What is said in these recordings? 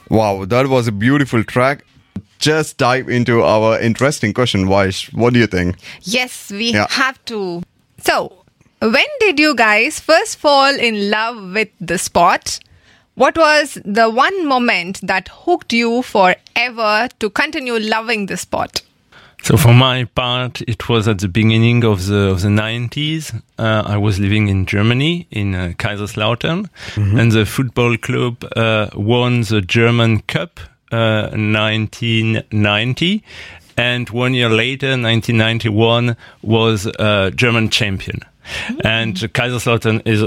Wow, that was a beautiful track. Just dive into our interesting question, Vaish. What do you think? Yes, we have to. So, when did you guys first fall in love with the sport? What was the one moment that hooked you forever to continue loving the sport? So for my part, it was at the beginning of the 90s. I was living in Germany, in Kaiserslautern, and the football club won the German Cup 1990. And 1 year later, 1991, was German champion. And Kaiserslautern is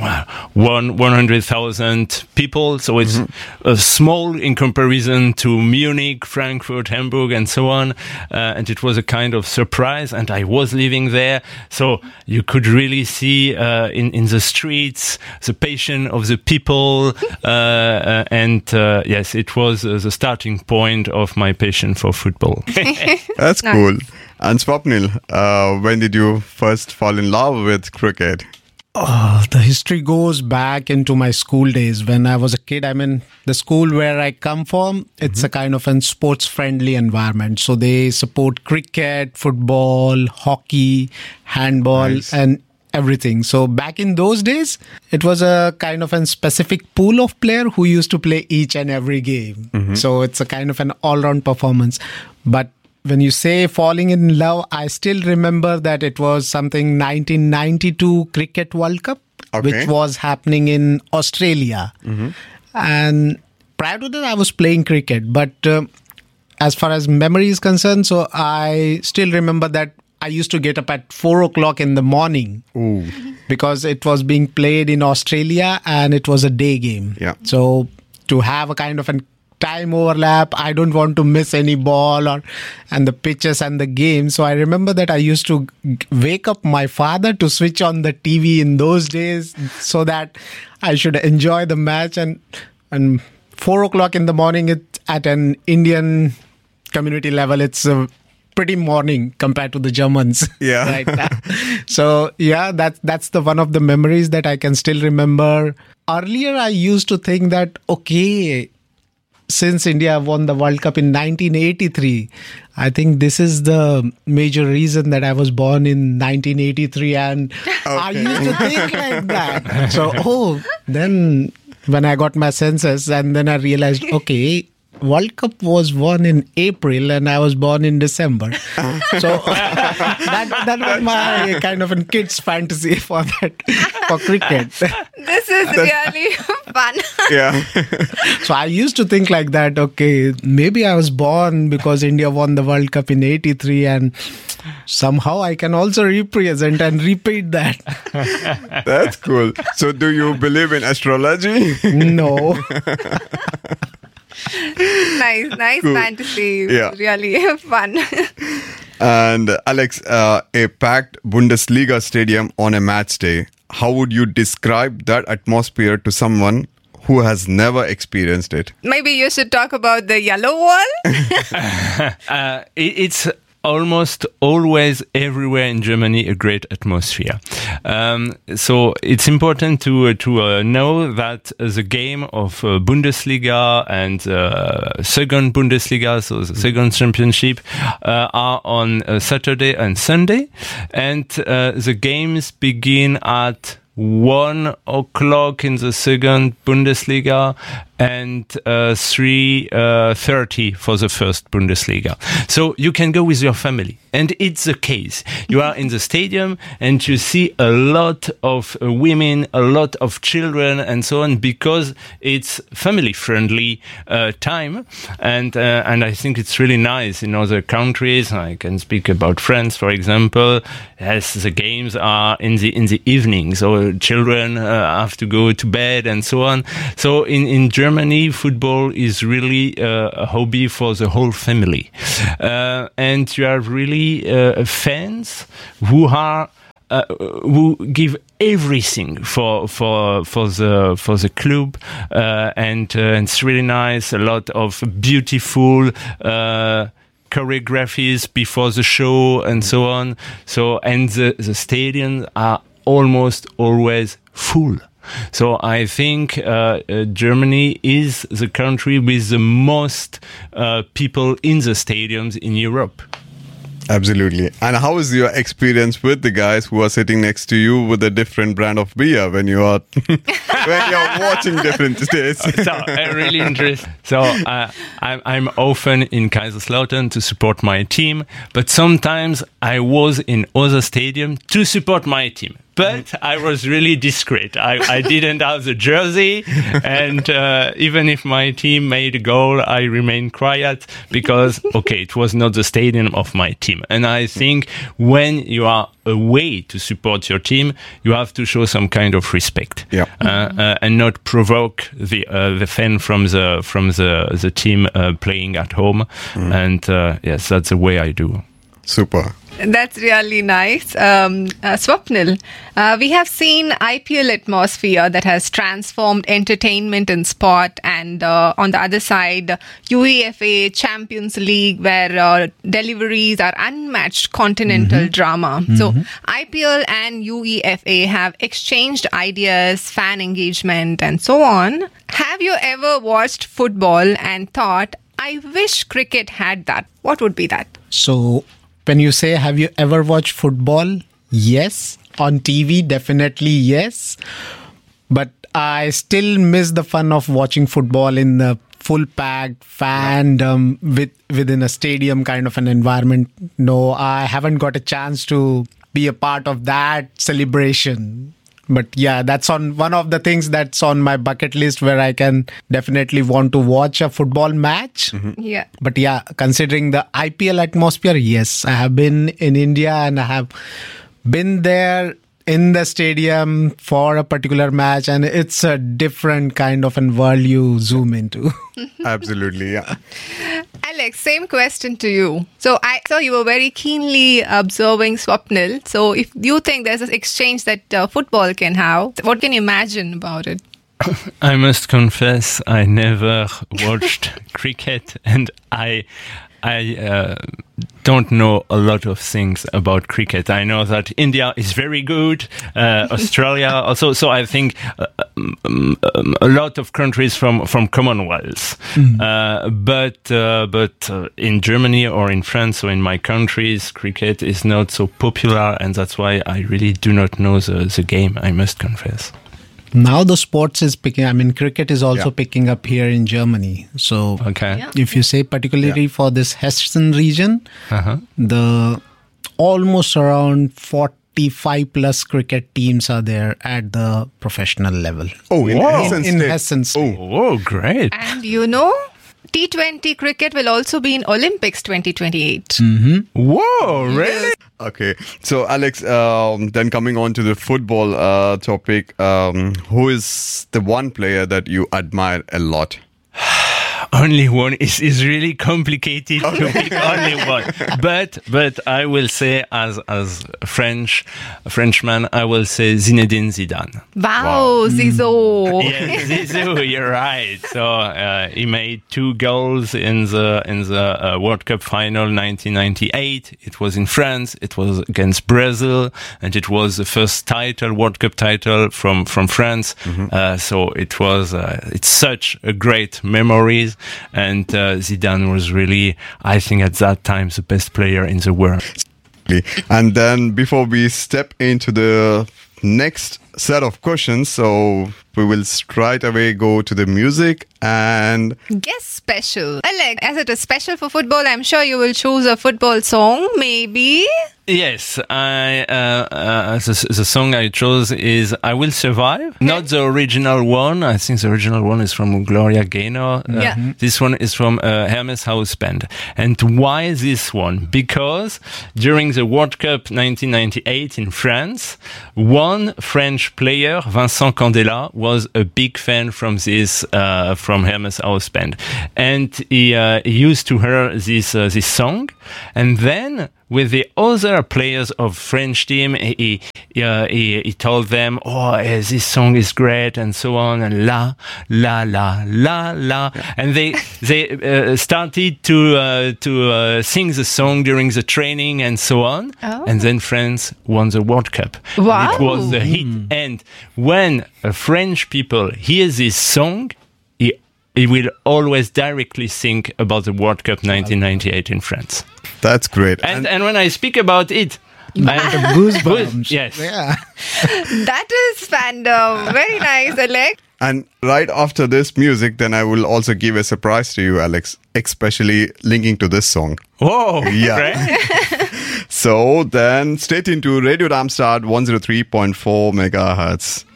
100,000 people, so it's small in comparison to Munich, Frankfurt, Hamburg, and so on. And it was a kind of surprise, and I was living there, so you could really see in the streets the passion of the people, and yes, it was the starting point of my passion for football. That's cool. And Swapnil, when did you first fall in love with cricket? The history goes back into my school days. When I was a kid, I mean, the school where I come from, it's a kind of a sports-friendly environment. So they support cricket, football, hockey, handball, and everything. So back in those days, it was a kind of a specific pool of players who used to play each and every game. So it's a kind of an all-round performance. But when you say falling in love, I still remember that it was something 1992 Cricket World Cup, which was happening in Australia. And prior to that, I was playing cricket. But as far as memory is concerned, so I still remember that I used to get up at 4 o'clock in the morning because it was being played in Australia and it was a day game. So to have a kind of a time overlap, I don't want to miss any ball and the pitches and the game. So I remember that I used to wake up my father to switch on the TV in those days so that I should enjoy the match. And 4 o'clock in the morning, at an Indian community level, it's pretty morning compared to the Germans right now. So that's the one of the memories that I can still remember. Earlier, I used to think that, okay, since India won the World Cup in 1983, I think this is the major reason that I was born in 1983. And I used to think like that. So, then when I got my senses, and then I realized, okay, World Cup was won in April and I was born in December. So that was my kind of a kid's fantasy for cricket. This is really fun. So I used to think like that, okay, maybe I was born because India won the World Cup in 83 and somehow I can also represent and repeat that. That's cool. So do you believe in astrology? No. Nice cool. Fantasy. Really fun. And Alex, a packed Bundesliga stadium on a match day. How would you describe that atmosphere to someone who has never experienced it? Maybe you should talk about the yellow wall. It's almost always everywhere in Germany a great atmosphere. So it's important to know that the game of Bundesliga and second Bundesliga, so the second championship, are on Saturday and Sunday, and the games begin at 1 o'clock in the second Bundesliga and 3:30 for the first Bundesliga. So you can go with your family. And it's the case. You are in the stadium and you see a lot of women, a lot of children and so on, because it's family-friendly time. And I think it's really nice in other countries. I can speak about France, for example. Yes, the games are in the evening, so children have to go to bed and so on. So in Germany, football is really a hobby for the whole family. And you have really fans who give everything for the club, and it's really nice. A lot of beautiful choreographies before the show and so on. So and the stadiums are almost always full. So I think Germany is the country with the most people in the stadiums in Europe. Absolutely. And how is your experience with the guys who are sitting next to you with a different brand of beer when you are when you're watching different states? So really interesting. So I'm often in Kaiserslautern to support my team, but sometimes I was in other stadium to support my team. But I was really discreet. I didn't have the jersey, and even if my team made a goal, I remained quiet because, okay, it was not the stadium of my team. And I think when you are away to support your team, you have to show some kind of respect, and not provoke the fan from the team playing at home. And yes, that's the way I do. Super. That's really nice. Swapnil, we have seen IPL atmosphere that has transformed entertainment and sport, and on the other side, UEFA Champions League, where deliveries are unmatched continental drama. So IPL and UEFA have exchanged ideas, fan engagement, and so on. Have you ever watched football and thought, I wish cricket had that? What would be that? So, when you say, have you ever watched football? Yes. On TV, definitely yes. But I still miss the fun of watching football in the full packed fandom within a stadium kind of an environment. No, I haven't got a chance to be a part of that celebration. But yeah, that's on one of the things that's on my bucket list where I can definitely want to watch a football match. Yeah. But yeah, considering the IPL atmosphere, yes, I have been in India and I have been there in the stadium for a particular match, and it's a different kind of a world you zoom into. Absolutely, yeah. Alex, same question to you. So I saw you were very keenly observing Swapnil. So if you think there's an exchange that football can have, what can you imagine about it? I must confess, I never watched cricket, and I don't know a lot of things about cricket. I know that India is very good, Australia also. So I think a lot of countries from Commonwealth. But in Germany or in France or in my countries, cricket is not so popular, and that's why I really do not know the game, I must confess. Now the sports is picking. I mean, cricket is also picking up here in Germany. So, if you say particularly for this Hessen region, the almost around 45 plus cricket teams are there at the professional level. Oh, in Hessen State. Oh, great! And you know, T20 cricket will also be in Olympics 2028. Whoa, really? Okay, so Alex, then coming on to the football topic, who is the one player that you admire a lot? Only one is really complicated to pick only one. But I will say as a Frenchman, I will say Zinedine Zidane. Wow. Zizou. Yes, Zizou, you're right. So he made 2 goals in the World Cup final 1998. It was in France. It was against Brazil, and it was the first World Cup title from France. So it was it's such a great memories. And Zidane was really, I think at that time, the best player in the world. And then before we step into the next set of questions, so we will straight away go to the music and guest special. Alex, as it is special for football, I'm sure you will choose a football song, maybe. Yes, the song I chose is "I Will Survive." Not the original one. I think the original one is from Gloria Gaynor. This one is from Hermes House Band. And why this one? Because during the World Cup 1998 in France, one French player, Vincent Candela, was a big fan from this from Hermes House Band, and he used to hear this song, and then with the other players of French team. He told them, this song is great, and so on, and la la la la la, and they started to sing the song during the training and so on, and then France won the World Cup. Wow. It was the hit, and when French people hear this song, he will always directly think about the World Cup 1998 in France. That's great. And when I speak about it, I have goosebumps. Yes. Yeah. That is fandom. Very nice, Alex. And right after this music, then I will also give a surprise to you, Alex, especially linking to this song. Whoa! Yeah. Right? So then stay tuned to Radio Darmstadt 103.4 megahertz.